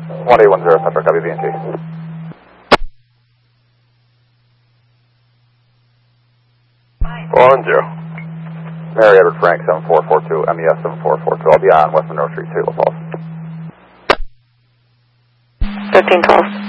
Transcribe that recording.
1810, Central, copy VNG. Mary Edward Frank, 7442, MES 7442. I'll be on West Monroe Street, St. Louis Falls. 1512.